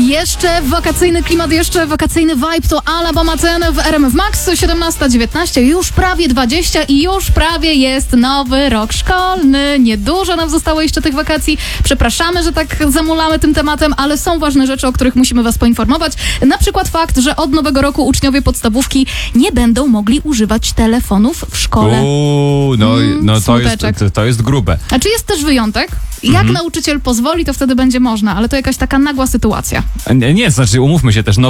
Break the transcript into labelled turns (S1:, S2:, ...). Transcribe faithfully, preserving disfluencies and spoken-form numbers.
S1: Jeszcze wakacyjny klimat, jeszcze wakacyjny vibe to Alabama ten w R M F Max, siedemnasta dziewiętnaście, już prawie dwadzieścia i już prawie jest nowy rok szkolny. Niedużo nam zostało jeszcze tych wakacji. Przepraszamy, że tak zamulamy tym tematem, ale są ważne rzeczy, o których musimy was poinformować. Na przykład fakt, że od nowego roku uczniowie podstawówki nie będą mogli używać telefonów w szkole.
S2: Uuu, no,
S1: Mm,
S2: no to, jest,
S1: smuteczek.
S2: to, to jest grube.
S1: A czy jest też wyjątek? Jak
S2: Mhm.
S1: nauczyciel pozwoli, to wtedy będzie można, ale to jakaś taka nagła sytuacja.
S2: Nie, nie, znaczy umówmy się też, no